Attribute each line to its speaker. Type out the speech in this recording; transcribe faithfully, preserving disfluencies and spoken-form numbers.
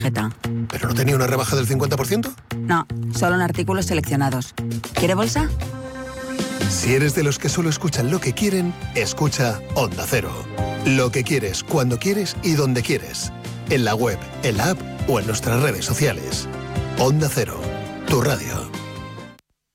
Speaker 1: tarjeta.
Speaker 2: ¿Pero no tenía una rebaja del cincuenta por ciento?
Speaker 1: No, solo en artículos seleccionados. ¿Quiere bolsa?
Speaker 2: Si eres de los que solo escuchan lo que quieren, escucha Onda Cero. Lo que quieres, cuando quieres y donde quieres. En la web, en la app o en nuestras redes sociales. Onda Cero, tu radio.